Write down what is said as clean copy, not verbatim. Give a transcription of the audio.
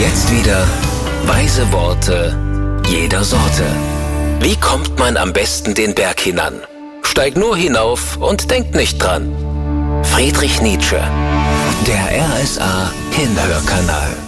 jetzt wieder weise Worte jeder Sorte. Wie kommt man am besten den Berg hinan? Steig nur hinauf und denk nicht dran. Friedrich Nietzsche, der RSA Hinhörkanal.